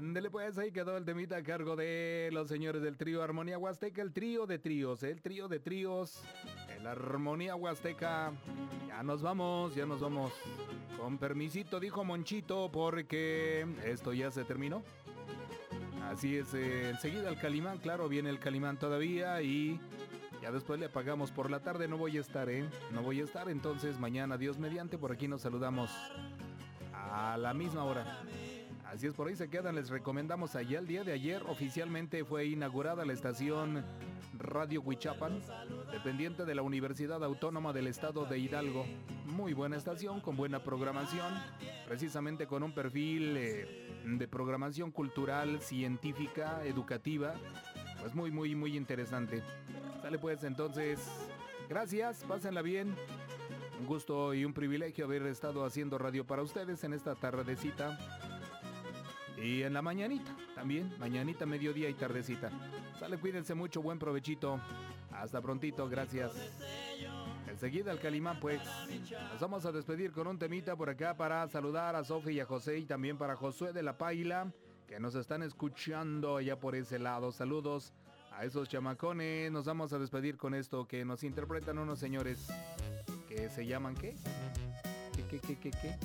Ándele pues, ahí quedó el temita a cargo de los señores del trío Armonía Huasteca, el trío de tríos, el Armonía Huasteca. Ya nos vamos. Con permisito, dijo Monchito, porque esto ya se terminó. Así es, enseguida el Calimán, claro, viene el Calimán todavía y ya después le apagamos. Por la tarde no voy a estar, no voy a estar, entonces mañana, Dios mediante, por aquí nos saludamos a la misma hora. Así es, por ahí se quedan, les recomendamos allá. El día de ayer oficialmente fue inaugurada la estación Radio Huichapan, dependiente de la Universidad Autónoma del Estado de Hidalgo. Muy buena estación, con buena programación, precisamente con un perfil de programación cultural, científica, educativa, pues muy interesante. Sale pues, entonces, gracias, pásenla bien. Un gusto y un privilegio haber estado haciendo radio para ustedes en esta tardecita. Y en la mañanita, también, mañanita, mediodía y tardecita. Sale, cuídense mucho, buen provechito. Hasta prontito, gracias. Enseguida el Calimán, pues. Nos vamos a despedir con un temita por acá para saludar a Sofía y a José y también para Josué de la Paila, que nos están escuchando allá por ese lado. Saludos a esos chamacones. Nos vamos a despedir con esto que nos interpretan unos señores que se llaman ¿qué? ¿Qué?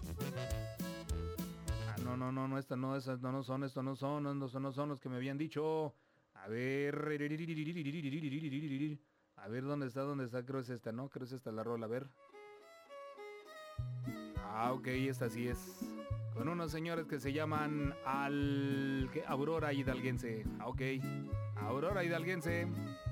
Ah, no, estos no son los que me habían dicho. A ver, ¿dónde está? Creo es esta, ¿no? Creo es esta la rola, a ver. Ah, ok, esta sí es. Con unos señores que se llaman Aurora Hidalguense. Ah, ok, Aurora Hidalguense.